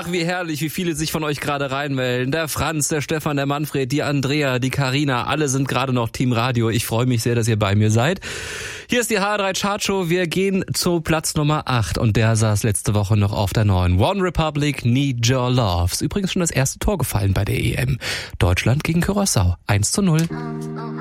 Ach, wie herrlich, wie viele sich von euch gerade reinmelden. Der Franz, der Stefan, der Manfred, die Andrea, die Karina, alle sind gerade noch Team Radio. Ich freue mich sehr, dass ihr bei mir seid. Hier ist die HR3 Chartshow. Wir gehen zu Platz Nummer 8 und der saß letzte Woche noch auf der 9. One Republic, Need Your Love. Ist übrigens schon das erste Tor gefallen bei der EM. Deutschland gegen Curaçao. 1:0.